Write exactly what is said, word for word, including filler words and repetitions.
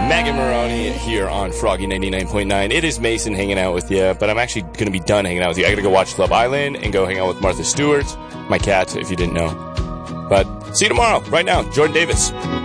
Megan Maroney here on Froggy ninety-nine point nine. It is Mason hanging out with you, but I'm actually going to be done hanging out with you. I got to go watch Love Island and go hang out with Martha Stewart, my cat, if you didn't know. But see you tomorrow. Right now, Jordan Davis.